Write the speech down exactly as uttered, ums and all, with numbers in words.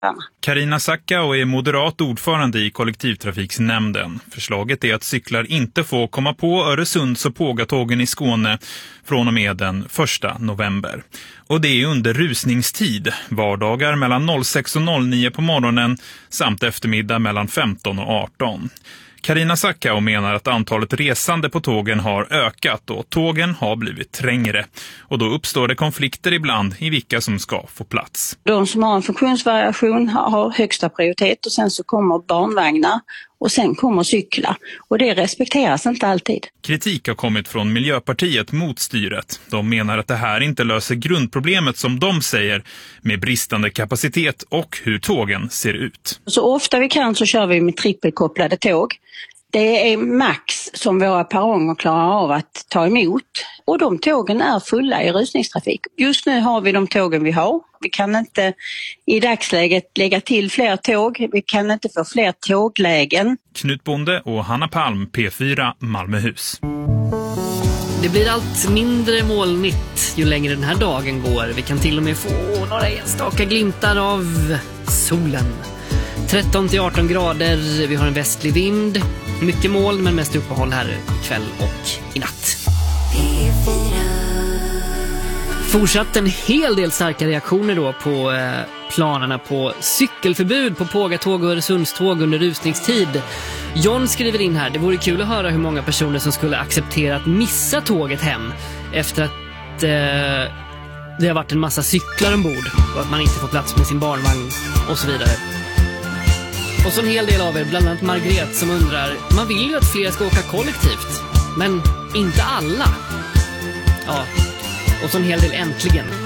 Carina Sackau är moderat ordförande i kollektivtrafiksnämnden. Förslaget är att cyklar inte får komma på Öresunds- och Pågatågen i Skåne från och med den första november. Och det är under rusningstid, vardagar mellan sex och nio på morgonen samt eftermiddag mellan femton och arton. Carina Sackau menar att antalet resande på tågen har ökat och tågen har blivit trängre. Och då uppstår det konflikter ibland i vilka som ska få plats. De som har en funktionsvariation har högsta prioritet och sen så kommer barnvagnar och sen kommer cyklar. Och det respekteras inte alltid. Kritik har kommit från Miljöpartiet mot styret. De menar att det här inte löser grundproblemet som de säger med bristande kapacitet och hur tågen ser ut. Så ofta vi kan så kör vi med trippelkopplade tåg. Det är max som våra perronger klarar av att ta emot och de tågen är fulla i rusningstrafik. Just nu har vi de tågen vi har. Vi kan inte i dagsläget lägga till fler tåg. Vi kan inte få fler tåglägen. Knut Bonde och Hanna Palm, P fyra, Malmöhus. Det blir allt mindre molnigt ju längre den här dagen går. Vi kan till och med få några enstaka glimtar av solen. tretton till arton grader, vi har en västlig vind. Mycket moln men mest uppehåll här ikväll och i natt. Fortsatt en hel del starka reaktioner då på eh, planerna på cykelförbud på Pågatåg och Öresundståg under rusningstid. John skriver in här, det vore kul att höra hur många personer som skulle acceptera att missa tåget hem efter att eh, det har varit en massa cyklar ombord och att man inte får plats med sin barnvagn och så vidare. Och så en hel del av er, bland annat Margret, som undrar, man vill ju att fler ska åka kollektivt, men inte alla. Ja, och så en hel del äntligen.